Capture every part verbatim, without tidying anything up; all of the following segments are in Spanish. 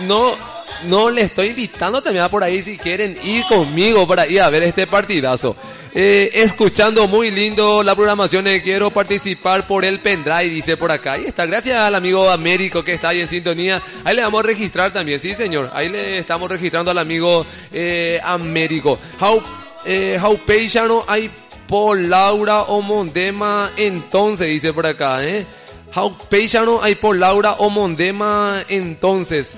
no, no le estoy invitando también por ahí si quieren ir conmigo para ir a ver este partidazo. Eh, escuchando muy lindo la programación, eh, quiero participar por el pendrive, dice por acá. Ahí está, gracias al amigo Américo que está ahí en sintonía. Ahí le vamos a registrar también, sí señor. Ahí le estamos registrando al amigo eh, Américo. How, eh, how Peixano hay por Laura o Mondema entonces, dice por acá, eh. How Peixano hay por Laura o Mondema entonces.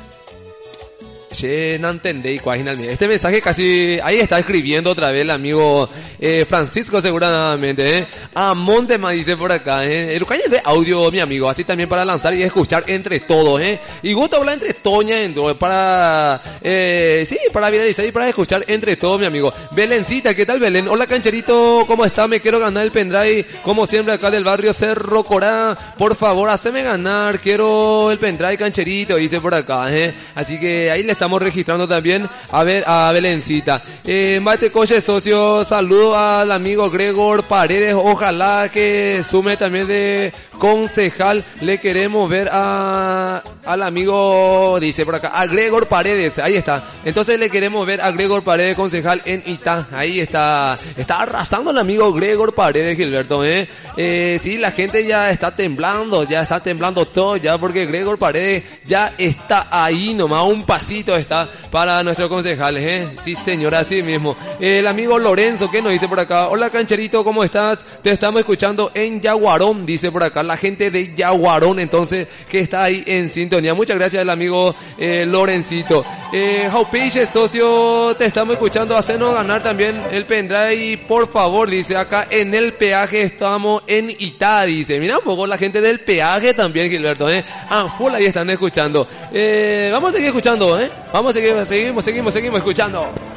Che, no entendí cuál es. Este mensaje casi... Ahí está escribiendo otra vez el amigo eh, Francisco seguramente, ¿eh? A Montema dice por acá, ¿eh? El calle de audio, mi amigo. Así también para lanzar y escuchar entre todos, ¿eh? Y gusto hablar entre Toña, entre, para... Eh, sí, para viralizar y para escuchar entre todos, mi amigo. Belencita, ¿qué tal, Belén? Hola, cancherito, ¿cómo está? Me quiero ganar el pendrive, como siempre, acá del barrio Cerro Corá. Por favor, haceme ganar. Quiero el pendrive, cancherito, dice por acá, ¿eh? Así que ahí le está estamos registrando también a ver a Belencita. Eh, Mate Coche Socio, saludo al amigo Gregor Paredes, ojalá que sume también de concejal. Le queremos ver a al amigo, dice por acá, a Gregor Paredes, ahí está. Entonces le queremos ver a Gregor Paredes, concejal en Itá. Ahí está, está arrasando el amigo Gregor Paredes, Gilberto, eh. eh sí, la gente ya está temblando, ya está temblando todo ya, porque Gregor Paredes ya está ahí nomás, un pasito está para nuestros concejales, ¿eh? Sí, señor, así mismo. El amigo Lorenzo, ¿qué nos dice por acá? Hola, cancherito, ¿cómo estás? Te estamos escuchando en Yaguarón, dice por acá la gente de Yaguarón, entonces, que está ahí en sintonía. Muchas gracias al amigo eh, Lorencito. Eh, Jaupiche, socio, te estamos escuchando. Hacernos ganar también el pendrive, por favor, dice acá en el peaje estamos en Itá, dice. Mira un poco la gente del peaje también, Gilberto, ¿eh? Ah, full, ahí están escuchando. Eh, vamos a seguir escuchando, ¿eh? Vamos a seguir, seguimos, seguimos, seguimos escuchando.